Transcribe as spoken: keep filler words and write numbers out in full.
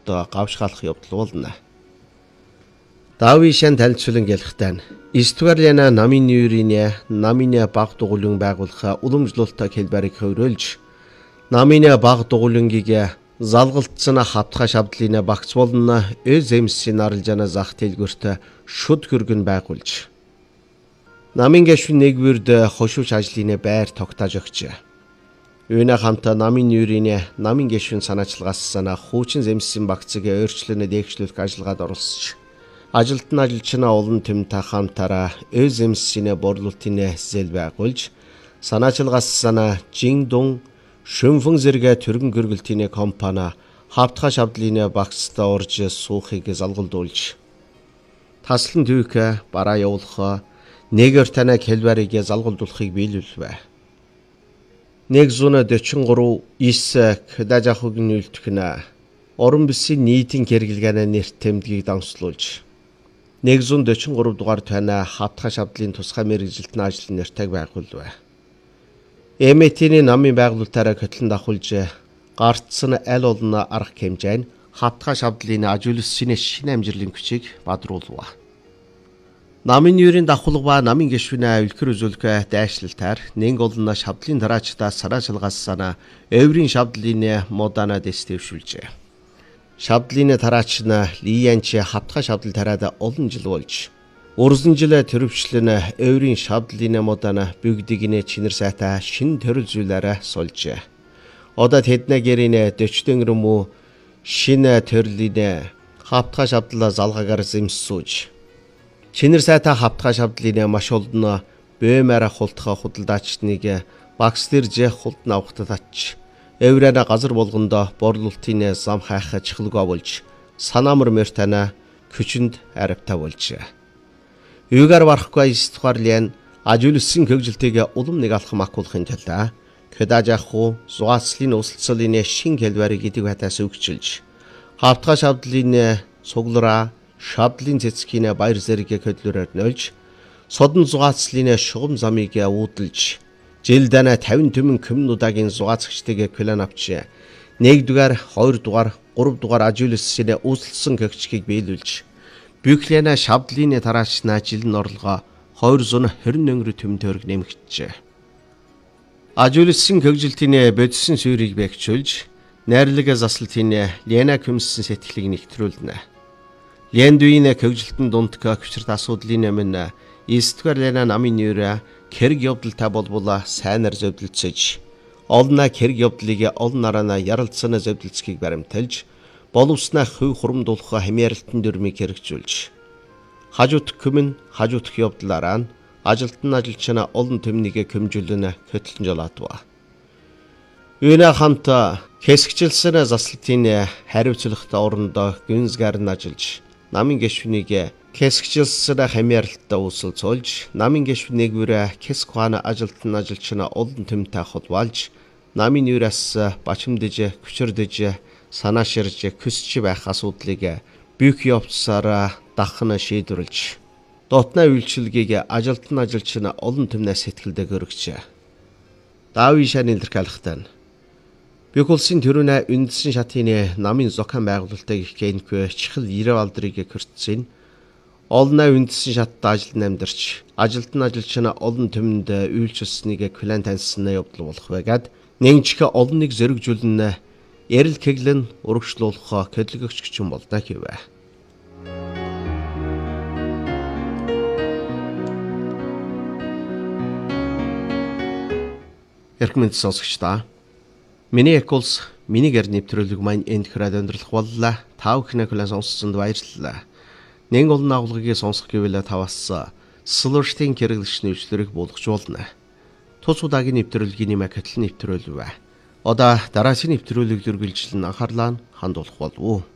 холбоотой гавшгаалах явдал болно. Давишан танилцуулан гэлэхтэн Истварлиана намын нүүрийн намын баг дугуулын байгуулах уламжлалтай хэлбэрийг хөврүүлж намын баг дугуулынгийн залгалтсан хавтгай шавдлын багц болно өз эмсийн арилжаана зах дэлгүүрт шүд хөргөн байгуулж намын гишүүн нэгвэрд хошууч ажлын байр тогтоож өгч Үүнэ хамтаа намын нүүрийн намын гишүүн санаачлагаас санаа хуучин эмсийн багцыг өөрчлөнө дээгшлүүлэх ажиллагаанд оролцож ажилтны ажилчнаа олон тэмтэй хамтараа өз эмсийн борлуулалтын зээл байгуулж санаачлагаас санаа Жиндун шөнфөн зэрэг төргөн гэргэлтийн компани хавтгай шавдлын багцтай орж суухыг залгуулдуулж таслан түүх бараа явуулах нэгэр танаа хэлбэрийг залгуулдуулахыг биелүүлвэ. нэг зуун дөрвөн гурав ис кдажахугийн үйлдвэрнэ орон бүсийн нийтийн хэрэглэгээ нэрт тэмдгийг данслуулж нэг зуун дөрвөн гурав дугаар тань хавтгай шавдлын тусгай мэргэжилтний ажлын нэртэйг байгуулвэ. Эмэтийн намын байгуулалтаараа хөтлөн давхулж гартсан аль олон арга хэмжээ нь хавтгай шавдлын ажиулсан шинэ амжилтын хүчийг бадруулва. Намын нүүрийн давхулга ба намын гишүүнээ үлгэр үзүүлэх дайшлалтаар нэг олон шавдлын тараачдаа санаачлагаас санаа өврийн шавдлын модана дэстевшүүлжээ. Шавдлын тараач нь Лиянч хавтгай шавдал тараад олон жил болж урсан жил төрөвчлэн өврийн шавдлын модана бүгдийг нэ чинэр сайтай шин төрөл зүйлээрээ сольжээ. Одоо тэдний гэрийн дөчтөнгөр мө шинэ төрлийн хавтгай шавдлаа залгаагаар зэмсүүж Чинэр сайтай хавтгай шавдлын маш олон бөөмөр хултгай худалдаачныг багс дэрж хултны авахтад ач эврэнэ газар болгондоо борлуулалтын зам хайх чихлгөө болж санаамар мөртана күчинд аравтаа болж юугаар барахгүй Истварлиан ажиулсан хөгжилтэйг улам нэг алхам акуулахын тулд кдажаху зугаацлын өсөлцөлийн шин хэлбэрийг идэг хатаас өгчилж хавтгай шавдлын цуглараа шавдлын цэцгийн баяр зэрэг хөдлөрөөр нөлж содон зугаацлын шугам замыг уудалж жилдана тавин түмэн комнуудагийн зугаацгчдыг план авч нэг дугаар хоёр дугаар гурав дугаар ажиулсан үүсэлсэн гэгчгийг биелүүлж Бюклена шавдлын тараачнаа жилийн орлогоо хоёр зуун хорин өнгөр төм тойрог нэмэгджээ. Ажиулсан гэгжилтийн бодисын суурийг бэхжүүлж найрлаг заслалтын Лена Күмсэн сэтгэлийг нэгтрүүлнэ. Лендуин хөгжилтөнд дундка хүчрт асуудлын өмнө Истварлиана намын нүүрэ хэрэг явдалтай болбола сайнаар зөвдөлцөж олноо хэрэг явдлыг олон нараа ярилцсан зөвдөлцгийг баримталж боловснаа хөв хурамдуулах хэмээрэлтэн дүрмийг хэрэгжүүлж хажуут көмөн хажуутх явдлаараа нь ажилтны ажилчнаа олон төмнийг көмжүүлнэ хөтлөн жолоодва. Үүнэ хамт хэсэгчилсэн заслалтын хариуцлагатай орондоо гүнзгár нь ажиллаж намын гишүүнийг хэсэгчилсэн хэмээрэлттэй үүсэлцүүлж намын гишүүнийг бүрэ хэсгуана ажилтны ажилчнаа олон төмтэй холбоолж намын нүүрээс бачимдэж хүчрдэж санааширж көсч байх асуудлыг бүүх явцсаараа дахна шийдвэрлэж дотны үйлчилгээг ажилтны ажилчнаа олон төмнөөс сэтгэлдээ өргөж Давишаны илэрхийлэхтэн Бик улсын төрөнө үндсэн шатын намын зохион байгуулалтыг гэнхвэ чихэл ирээ алдрыг хөртсөн олноо үндсэн шаттай ажилд амьдарч ажилтны ажилчнаа олон төмөнд үйлчилсэнийг план таньсан явдал болох байгаад нэгжих олон нэг зэрэгжүүлнэ ярил кэглэн урагшлуулах хөдөлгөгч гүн болно гэвэ. Эрхмэнд сонсогчдаа Миний эколс миний гэр нэвтрүүлэг маань энд хүрээд өндөрлөх боллоо. Та бүхний хүлээн сонссонд баярлалаа. Нэг олон агуулгыг сонсох гэвэл таваас слуштын хэрэглэгч нэвтрүүлэг болгожуулна. Тус удаагийн нэвтрүүлгийн нэмэ хөтлөн нэвтрүүлвэ. Одоо дараагийн нэвтрүүлэг үргэлжлэн анхаарлаа хандуулах болов уу.